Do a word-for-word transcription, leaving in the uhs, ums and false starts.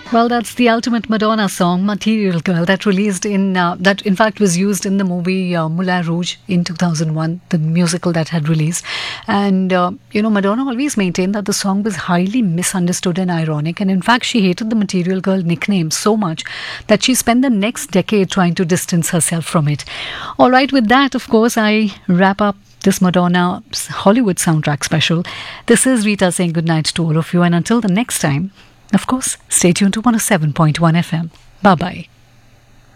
Well, that's the ultimate Madonna song, "Material Girl," that released in uh, that in fact was used in the movie uh, Moulin Rouge in two thousand one, the musical that had released. And uh, you know, Madonna always maintained that the song was highly misunderstood and ironic. And in fact, she hated the Material Girl nickname so much that she spent the next decade trying to distance herself from it. All right, with that, of course, I wrap up this Madonna Hollywood soundtrack special. This is Rita saying goodnight to all of you, and until the next time, of course, stay tuned to one oh seven point one F M. Bye bye.